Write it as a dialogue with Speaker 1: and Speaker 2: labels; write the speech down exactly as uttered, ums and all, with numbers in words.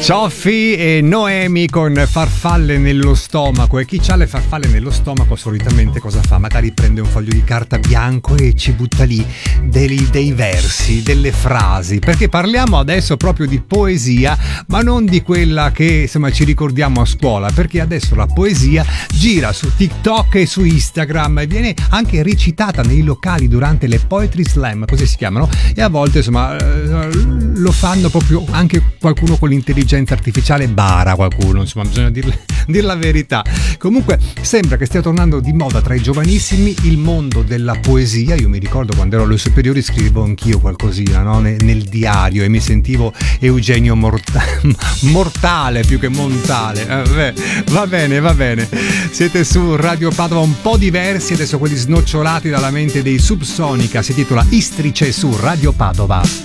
Speaker 1: Cioffi e Noemi con farfalle nello stomaco. E chi ha le farfalle nello stomaco solitamente cosa fa? Magari prende un foglio di carta bianco e ci butta lì dei, dei versi, delle frasi, perché parliamo adesso proprio di poesia, ma non di quella che insomma ci ricordiamo a scuola, perché adesso la poesia gira su TikTok e su Instagram e viene anche recitata nei locali durante le Poetry Slam, così si chiamano, e a volte insomma lo fanno proprio anche qualcuno con l'intelligenza artificiale, bara qualcuno, insomma bisogna dirle, dir la verità. Comunque sembra che stia tornando di moda tra i giovanissimi il mondo della poesia. Io mi ricordo quando ero alle superiori scrivevo anch'io qualcosina, no? nel, nel diario, e mi sentivo Eugenio Morta- Mortale più che Montale. Eh, beh, va bene, va bene. Siete su Radio Padova, un po' diversi adesso, quelli snocciolati dalla mente dei Subsonica. Si titola Istrice su Radio Padova.